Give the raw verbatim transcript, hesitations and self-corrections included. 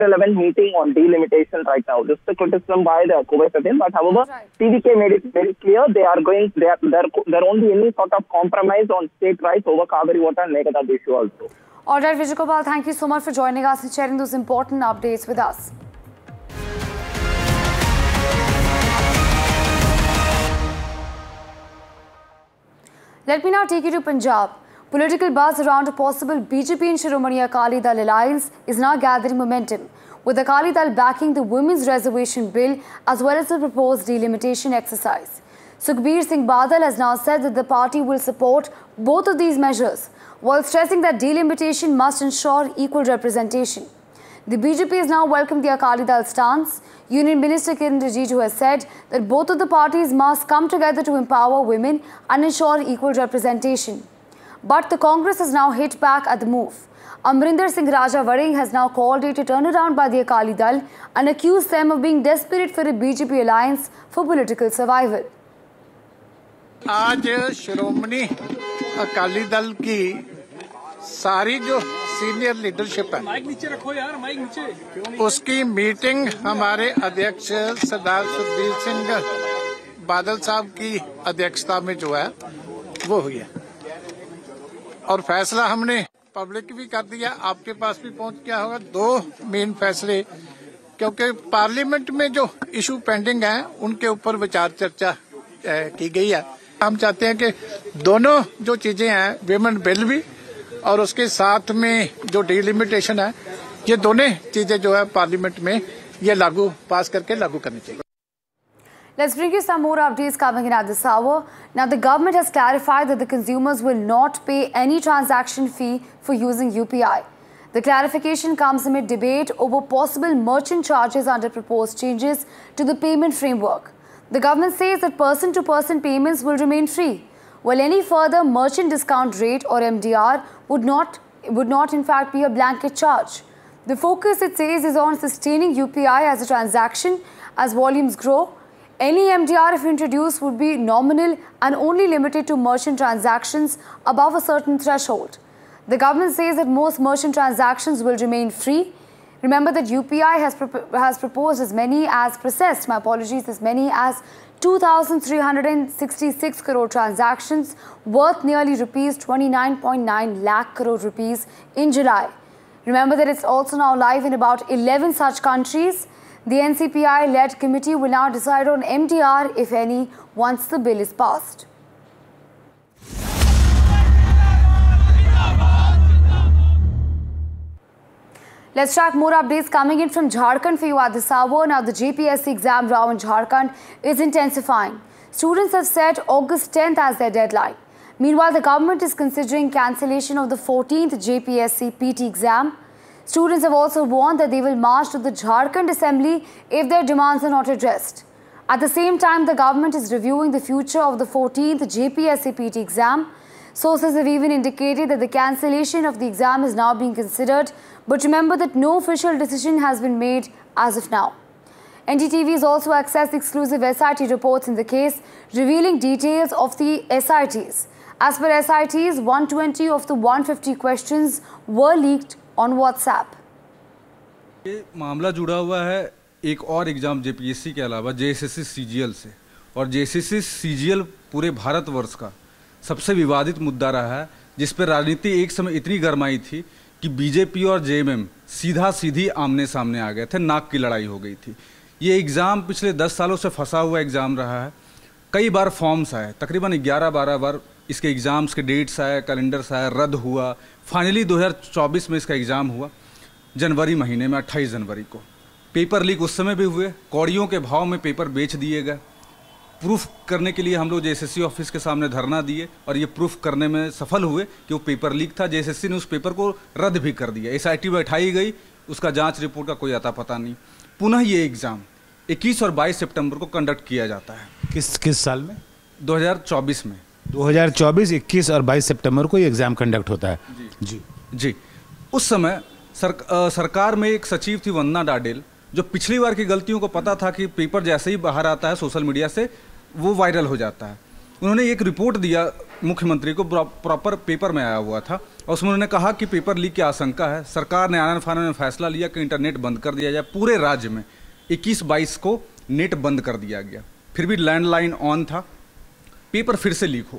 relevant meeting on delimitation right now. This is the criticism by the Kuwait Patel, but however, right. T V K made it very clear they are going, there there there won't be any sort of compromise on state rights over Kaveri water and Meghalaya issue also. All right, Vijay Gopal, thank you so much for joining us and sharing those important updates with us. Let me now take you to Punjab. Political buzz around a possible B J P and Shiromani Akali Dal alliance is now gathering momentum, with Akali Dal backing the Women's Reservation Bill as well as the proposed delimitation exercise. Sukhbir Singh Badal has now said that the party will support both of these measures, while stressing that delimitation must ensure equal representation. The B J P has now welcomed the Akali Dal stance. Union Minister Kiran Rijiju has said that both of the parties must come together to empower women and ensure equal representation. But the Congress has now hit back at the move. Amrinder Singh Raja Varing has now called it a turnaround by the Akali Dal and accused them of being desperate for a B J P alliance for political survival. आज श्रोमणी अकाली दल की सारी जो senior leadership है, mic नीचे रखो यार, mic नीचे, उसकी मीटिंग हमारे अध्यक्ष सरदार सुखबीर सिंह बादल साहब की अध्यक्षता में जो है वो हुई है और फैसला हमने पब्लिक भी कर दिया, आपके पास भी पहुंच गया होगा। दो मेन फैसले, क्योंकि पार्लियामेंट में जो इशू पेंडिंग है उनके ऊपर विचार चर्चा की गई है। हम चाहते हैं कि दोनों जो चीजें हैं, विमेन बिल भी और उसके साथ में जो डिलिमिटेशन है, ये दोनों चीजें जो है पार्लियामेंट में ये लागू पास करके लागू करनी चाहिए। Let's bring you some more updates coming in at this hour. Now, the government has clarified that the consumers will not pay any transaction fee for using U P I. The clarification comes amid debate over possible merchant charges under proposed changes to the payment framework. The government says that person-to-person payments will remain free, while any further merchant discount rate or M D R would not, would not in fact be a blanket charge. The focus, it says, is on sustaining U P I as a transaction as volumes grow. Any M D R, if introduced, would be nominal and only limited to merchant transactions above a certain threshold. The government says that most merchant transactions will remain free. Remember that U P I has, pro has proposed as many as, processed, my apologies, as many as two thousand three hundred sixty-six crore transactions worth nearly rupees twenty-nine point nine lakh crore rupees in July. Remember that it's also now live in about eleven such countries. The N C P I-led committee will now decide on M D R, if any, once the bill is passed. Let's track more updates coming in from Jharkhand for you at this hour. Now, the J P S C exam round in Jharkhand is intensifying. Students have set August tenth as their deadline. Meanwhile, the government is considering cancellation of the fourteenth J P S C P T exam. Students have also warned that they will march to the Jharkhand Assembly if their demands are not addressed. At the same time, the government is reviewing the future of the fourteenth J P S C P T exam. Sources have even indicated that the cancellation of the exam is now being considered, but remember that no official decision has been made as of now. N D T V has also accessed exclusive S I T reports in the case, revealing details of the S I Ts. As per S I Ts, one hundred twenty of the one hundred fifty questions were leaked on WhatsApp. ये मामला जुड़ा हुआ है एक और exam JPSC के अलावा JSSC CGL से, और जेएसएससी सीजीएल पूरे भारतवर्ष का सबसे विवादित मुद्दा रहा है, जिस पर राजनीति एक समय इतनी गरमाई थी कि बीजेपी और जेएमएम सीधा सीधी आमने सामने आ गए थे, नाक की लड़ाई हो गई थी। ये एग्ज़ाम पिछले दस सालों से फंसा हुआ एग्ज़ाम रहा है। कई बार फॉर्म्स आए, तकरीबन ग्यारह बारह बार इसके एग्ज़ाम्स के डेट्स आए, कैलेंडर्स आए, रद्द हुआ। फाइनली दो हज़ार चौबीस में इसका एग्ज़ाम हुआ, जनवरी महीने में अट्ठाईस जनवरी को। पेपर लीक उस समय भी हुए, कौड़ियों के भाव में पेपर बेच दिए गए। प्रूफ करने के लिए हम लोग जेएसएससी ऑफिस के सामने धरना दिए और ये प्रूफ करने में सफल हुए कि वो पेपर लीक था। जेएसएससी ने उस पेपर को रद्द भी कर दिया, एसआईटी बैठाई गई, उसका जांच रिपोर्ट का कोई अता पता नहीं। पुनः ये एग्ज़ाम इक्कीस और बाईस सितंबर को कंडक्ट किया जाता है। किस किस साल में? दो हज़ार चौबीस में। दो हज़ार चौबीस इक्कीस और बाईस सितंबर को ये एग्ज़ाम कंडक्ट होता है। जी जी जी उस समय सर, आ, सरकार में एक सचिव थी वंदना डाडेल, जो पिछली बार की गलतियों को पता था कि पेपर जैसे ही बाहर आता है सोशल मीडिया से वो वायरल हो जाता है। उन्होंने एक रिपोर्ट दिया मुख्यमंत्री को, प्रॉपर पेपर में आया हुआ था, और उसमें उन्होंने कहा कि पेपर लीक की आशंका है। सरकार ने आनन फानन में फैसला लिया कि इंटरनेट बंद कर दिया जाए। पूरे राज्य में इक्कीस बाईस को नेट बंद कर दिया गया, फिर भी लैंडलाइन ऑन था। पेपर फिर से लीक हो